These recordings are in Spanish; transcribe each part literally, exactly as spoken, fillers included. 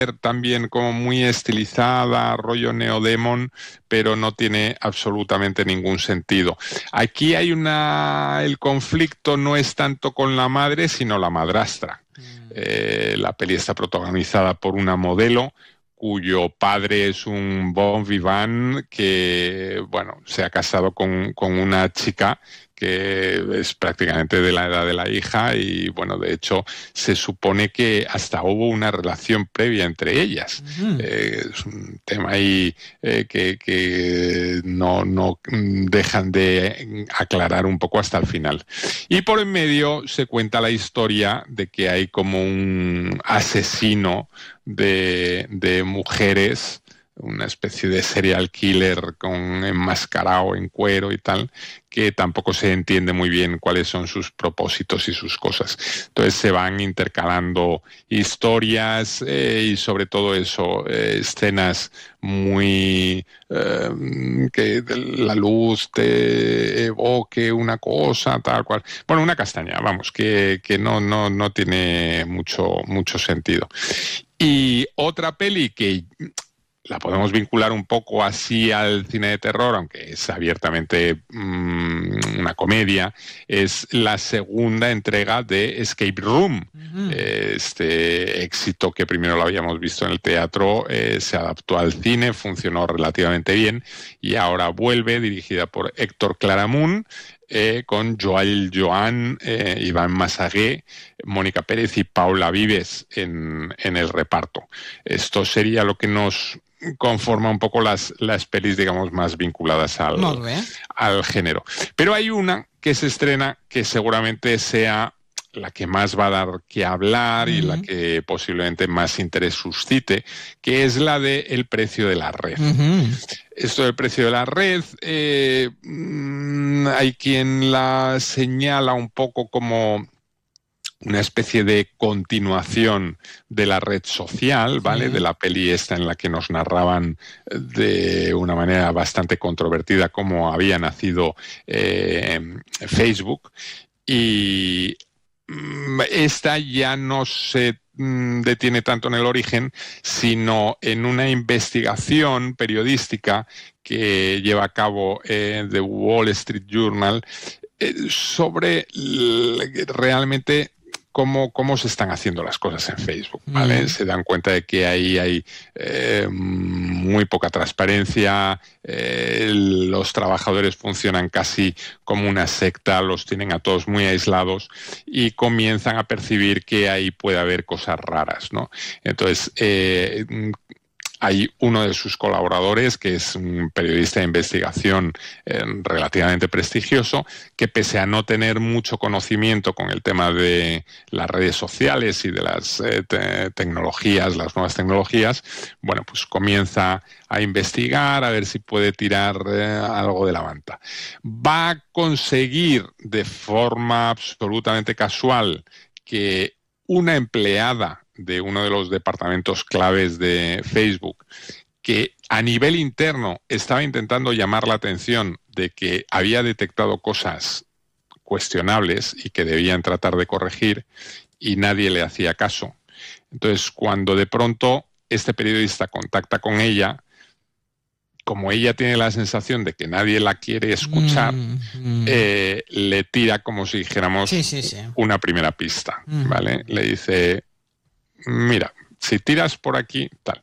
también como muy estilizada, rollo Neodemon, pero no tiene absolutamente ningún sentido. Aquí hay una... El conflicto no es tanto con la madre, sino la madrastra. Eh, la peli está protagonizada por una modelo cuyo padre es un bon vivant que, bueno, se ha casado con, con una chica que es prácticamente de la edad de la hija y, bueno, de hecho, se supone que hasta hubo una relación previa entre ellas. Uh-huh. Eh, es un tema ahí eh, que, que no, no dejan de aclarar un poco hasta el final. Y por en medio se cuenta la historia de que hay como un asesino de, de mujeres, una especie de serial killer con enmascarado en cuero y tal, que tampoco se entiende muy bien cuáles son sus propósitos y sus cosas. Entonces se van intercalando historias eh, y sobre todo eso, eh, escenas muy... Eh, que la luz te evoque una cosa, tal cual. Bueno, una castaña, vamos, que, que no, no, no tiene mucho, mucho sentido. Y otra peli que la podemos vincular un poco así al cine de terror, aunque es abiertamente mmm, una comedia, es la segunda entrega de Escape Room. Uh-huh. Este éxito que primero lo habíamos visto en el teatro eh, se adaptó al cine, funcionó relativamente bien y ahora vuelve, dirigida por Héctor Claramunt, Eh, con Joel Joan, eh, Iván Massagué, Mónica Pérez y Paula Vives en, en el reparto. Esto sería lo que nos conforma un poco las, las pelis, digamos, más vinculadas al, al género. Pero hay una que se estrena que seguramente sea la que más va a dar que hablar uh-huh. y la que posiblemente más interés suscite, que es la de El precio de la red. Uh-huh. Esto del precio de la red, eh, hay quien la señala un poco como una especie de continuación de la red social, ¿vale? Sí. De la peli esta en la que nos narraban de una manera bastante controvertida cómo había nacido eh, Facebook. Y esta ya no se detiene tanto en el origen, sino en una investigación periodística que lleva a cabo eh, The Wall Street Journal eh, sobre realmente Cómo, cómo se están haciendo las cosas en Facebook, ¿vale? Mm. Se dan cuenta de que ahí hay eh, muy poca transparencia, eh, los trabajadores funcionan casi como una secta, los tienen a todos muy aislados y comienzan a percibir que ahí puede haber cosas raras, ¿no? Entonces, eh, hay uno de sus colaboradores, que es un periodista de investigación eh, relativamente prestigioso, que pese a no tener mucho conocimiento con el tema de las redes sociales y de las eh, te- tecnologías, las nuevas tecnologías, bueno, pues comienza a investigar, a ver si puede tirar eh, algo de la manta. Va a conseguir de forma absolutamente casual que una empleada de uno de los departamentos claves de Facebook, que a nivel interno estaba intentando llamar la atención de que había detectado cosas cuestionables y que debían tratar de corregir, y nadie le hacía caso. Entonces, cuando de pronto este periodista contacta con ella, como ella tiene la sensación de que nadie la quiere escuchar, mm, mm. Eh, le tira como si dijéramos sí, sí, sí. una primera pista, mm. ¿vale? Le dice, mira, si tiras por aquí, tal.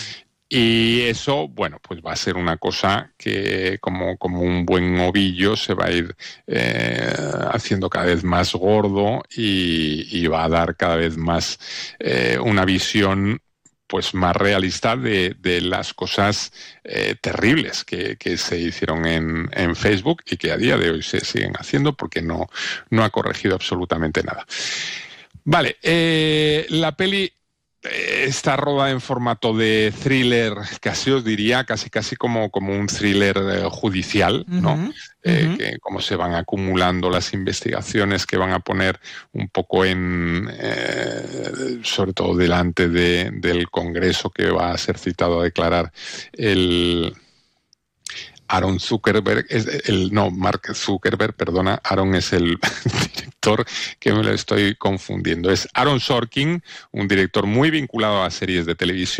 Y eso, bueno, pues va a ser una cosa que como, como un buen ovillo se va a ir eh, haciendo cada vez más gordo y, y va a dar cada vez más eh, una visión pues más realista de, de las cosas eh, terribles que, que se hicieron en, en Facebook y que a día de hoy se siguen haciendo porque no, no ha corregido absolutamente nada. Vale, eh, la peli eh, está rodada en formato de thriller, casi os diría, casi casi como, como un thriller eh, judicial, ¿no? Uh-huh. Eh, uh-huh. Que cómo se van acumulando las investigaciones que van a poner un poco en, eh, sobre todo delante de, del Congreso que va a ser citado a declarar el... Aaron Zuckerberg, es el, no, Mark Zuckerberg, perdona, Aaron es el director, que me lo estoy confundiendo. Es Aaron Sorkin, un director muy vinculado a series de televisión.